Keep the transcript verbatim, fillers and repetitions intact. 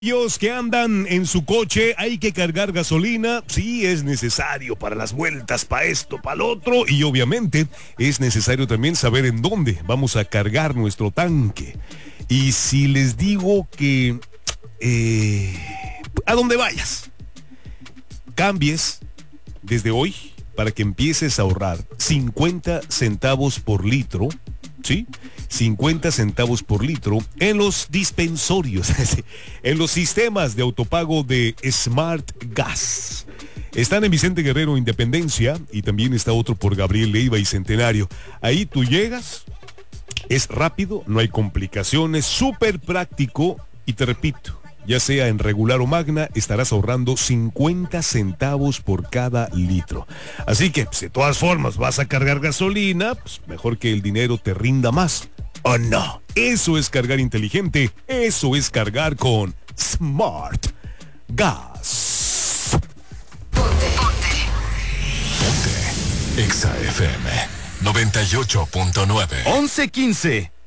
Ellos que andan en su coche, hay que cargar gasolina, sí es necesario para las vueltas, para esto, para lo otro, y obviamente es necesario también saber en dónde vamos a cargar nuestro tanque. Y si les digo que eh, a donde vayas, cambies desde hoy para que empieces a ahorrar cincuenta centavos por litro, ¿sí? cincuenta centavos por litro en los dispensorios, en los sistemas de autopago de Smart Gas. Están en Vicente Guerrero, Independencia, y también está otro por Gabriel Leiva y Centenario. Ahí tú llegas, es rápido, no hay complicaciones, súper práctico, y te repito, ya sea en regular o magna, estarás ahorrando cincuenta centavos por cada litro. Así que, pues, de todas formas, vas a cargar gasolina, pues mejor que el dinero te rinda más. ¿O no? Eso es cargar inteligente, eso es cargar con Smart Gas. Ponte, ponte. Ponte. Exa F M noventa y ocho punto nueve. once quince.